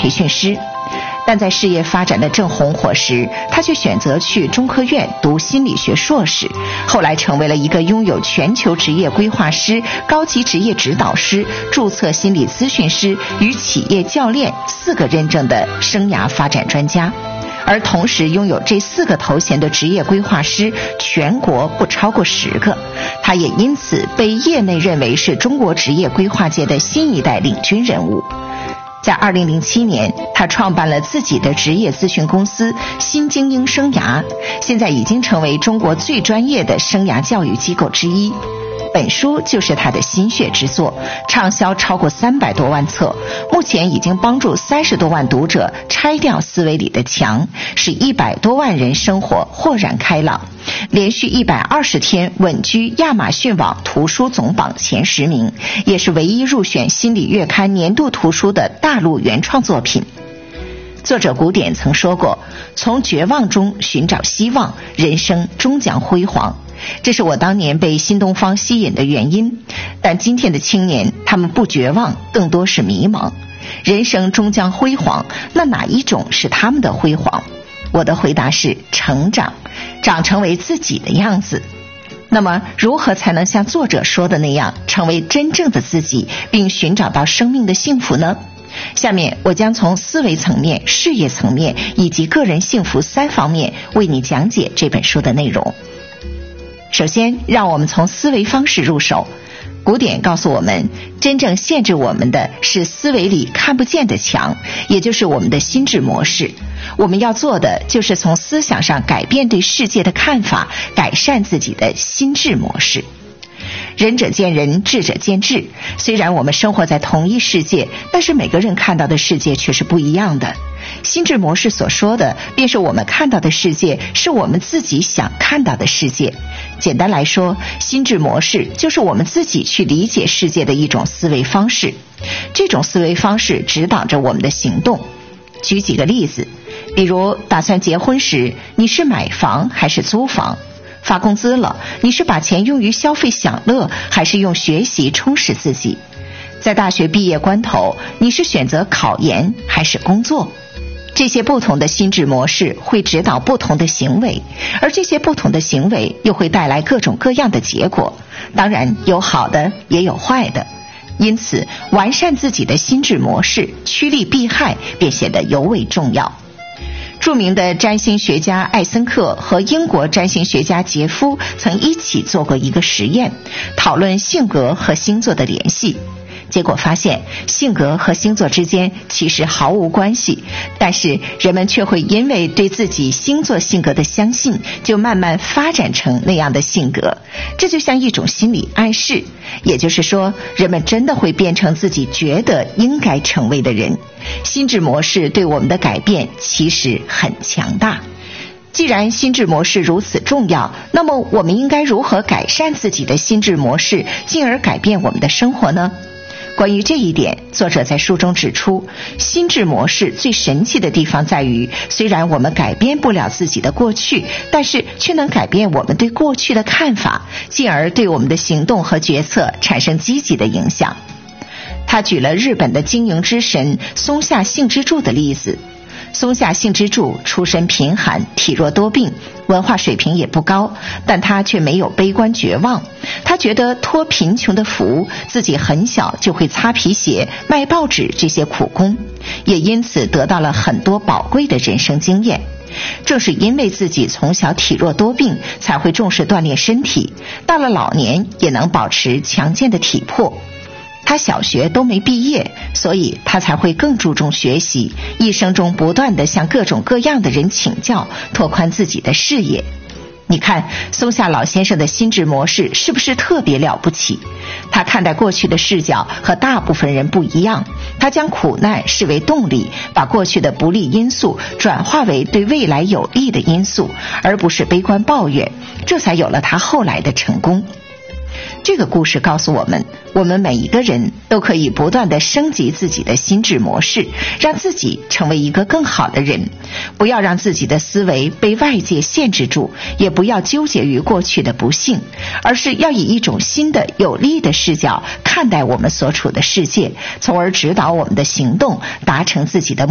培训师。但在事业发展的正红火时，他却选择去中科院读心理学硕士，后来成为了一个拥有全球职业规划师、高级职业指导师、注册心理咨询师与企业教练4个认证的生涯发展专家。而同时拥有这4个头衔的职业规划师，全国不超过10个。他也因此被业内认为是中国职业规划界的新一代领军人物。在2007年，他创办了自己的职业咨询公司新精英生涯，现在已经成为中国最专业的生涯教育机构之一。本书就是他的心血之作，畅销超过300多万册，目前已经帮助30多万读者拆掉思维里的墙，使100多万人生活豁然开朗，连续120天稳居亚马逊网图书总榜前10名，也是唯一入选心理月刊年度图书的大陆原创作品。作者古典曾说过，从绝望中寻找希望，人生终将辉煌。这是我当年被新东方吸引的原因，但今天的青年，他们不绝望，更多是迷茫。人生终将辉煌，那哪一种是他们的辉煌？我的回答是成长，长成为自己的样子。那么如何才能像作者说的那样，成为真正的自己，并寻找到生命的幸福呢？下面我将从思维层面、事业层面以及个人幸福3方面为你讲解这本书的内容。首先，让我们从思维方式入手。古典告诉我们，真正限制我们的是思维里看不见的墙，也就是我们的心智模式。我们要做的就是从思想上改变对世界的看法，改善自己的心智模式。仁者见仁，智者见智。虽然我们生活在同一世界，但是每个人看到的世界却是不一样的。心智模式所说的，便是我们看到的世界是我们自己想看到的世界。简单来说，心智模式就是我们自己去理解世界的一种思维方式。这种思维方式指导着我们的行动。举几个例子，比如打算结婚时，你是买房还是租房？发工资了，你是把钱用于消费享乐，还是用学习充实自己？在大学毕业关头，你是选择考研还是工作？这些不同的心智模式会指导不同的行为，而这些不同的行为又会带来各种各样的结果，当然有好的也有坏的。因此，完善自己的心智模式，趋利避害，便显得尤为重要。著名的占星学家艾森克和英国占星学家杰夫曾一起做过一个实验，讨论性格和星座的联系。结果发现，性格和星座之间其实毫无关系，但是人们却会因为对自己星座性格的相信，就慢慢发展成那样的性格。这就像一种心理暗示，也就是说，人们真的会变成自己觉得应该成为的人。心智模式对我们的改变其实很强大。既然心智模式如此重要，那么我们应该如何改善自己的心智模式，进而改变我们的生活呢？关于这一点，作者在书中指出，心智模式最神奇的地方在于，虽然我们改变不了自己的过去，但是却能改变我们对过去的看法，进而对我们的行动和决策产生积极的影响。他举了日本的经营之神松下幸之助的例子。松下幸之助出身贫寒，体弱多病，文化水平也不高，但他却没有悲观绝望。他觉得托贫穷的福，自己很小就会擦皮鞋、卖报纸这些苦工，也因此得到了很多宝贵的人生经验。正是因为自己从小体弱多病，才会重视锻炼身体，到了老年也能保持强健的体魄。他小学都没毕业，所以他才会更注重学习，一生中不断地向各种各样的人请教，拓宽自己的视野。你看，松下老先生的心智模式是不是特别了不起？他看待过去的视角和大部分人不一样，他将苦难视为动力，把过去的不利因素转化为对未来有利的因素，而不是悲观抱怨，这才有了他后来的成功。这个故事告诉我们，我们每一个人都可以不断地升级自己的心智模式，让自己成为一个更好的人。不要让自己的思维被外界限制住，也不要纠结于过去的不幸，而是要以一种新的有利的视角看待我们所处的世界，从而指导我们的行动，达成自己的